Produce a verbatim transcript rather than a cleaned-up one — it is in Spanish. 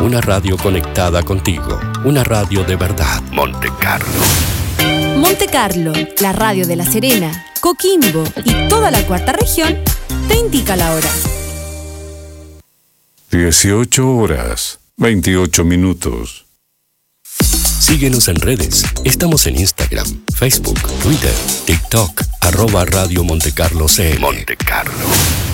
Una radio conectada contigo. Una radio de verdad. Monte Carlo. Monte Carlo, la radio de La Serena, Coquimbo y toda la cuarta región, te indica la hora. dieciocho horas, veintiocho minutos. Síguenos en redes. Estamos en Instagram, Facebook, Twitter, TikTok, arroba Radio Monte Carlo C M. Monte Carlo.